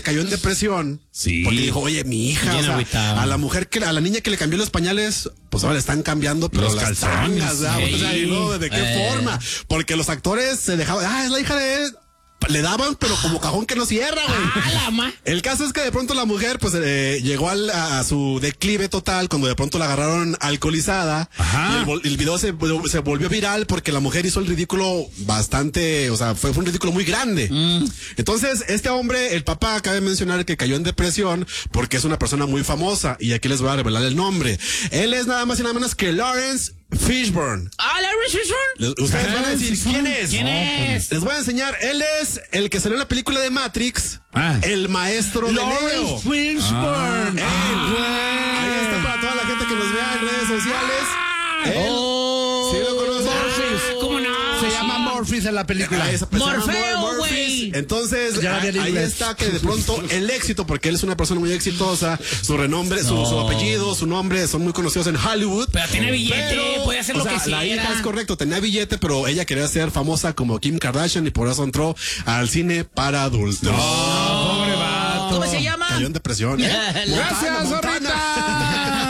cayó en depresión. Sí. Porque dijo, oye, mi hija, o sea, a la mujer a la niña que le cambió los pañales, pues ahora le están cambiando, pero los las calzones. tangas, ¿verdad? O sea, y luego, ¿de qué forma? Porque los actores se dejaban, es la hija de él. Le daban, pero como cajón que no cierra, güey. El caso es que de pronto la mujer, pues, llegó a su declive total cuando de pronto la agarraron alcoholizada. Ajá. Y el video se volvió viral porque la mujer hizo el ridículo bastante, o sea, fue un ridículo muy grande. Entonces, este hombre, el papá, cabe mencionar que cayó en depresión porque es una persona muy famosa. Y aquí les voy a revelar el nombre. Él es nada más y nada menos que Lawrence Fishburne. ¿Lawrence Fishburne? Ustedes van a decir, ¿quién es? ¿Quién es? Les voy a enseñar. Él es el que salió en la película de Matrix, el maestro de Neo. Lawrence Fishburne. Ahí está para toda la gente que nos vea en redes sociales. ¿Sí lo conoces? ¿Cómo no? Se llama Morpheus en la película. Morfeo, güey. Entonces, Ya la vi en ahí inglés. está que de pronto el éxito, porque él es una persona muy exitosa, su renombre, su apellido, su nombre son muy conocidos en Hollywood. Pero tiene billete, puede hacer o lo sea, que la quiera. hija es correcto, tenía billete, pero ella quería ser famosa como Kim Kardashian y por eso entró al cine para adultos. Pobre vato. ¿Cómo se llama? Cayó en depresión. Gracias, Montana. Zorrita.